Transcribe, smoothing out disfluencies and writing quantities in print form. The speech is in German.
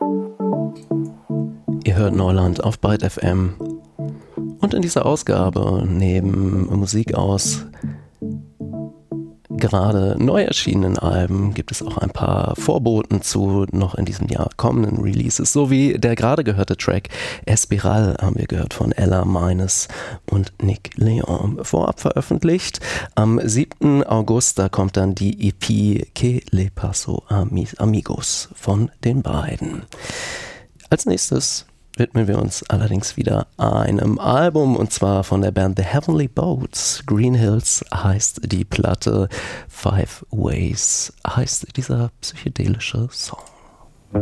Ihr hört Neuland auf Byte FM. Und in dieser Ausgabe, neben Musik aus gerade neu erschienenen Alben, gibt es auch ein paar Vorboten zu noch in diesem Jahr kommenden Releases, sowie der gerade gehörte Track Espiral haben wir gehört von Ella Minus und Nick Leon, vorab veröffentlicht. Am 7. August, da kommt dann die EP Que le paso a mis amigos von den beiden. Als nächstes widmen wir uns allerdings wieder einem Album, und zwar von der Band The Heavenly Boats. Green Hills heißt die Platte, Five Ways heißt dieser psychedelische Song.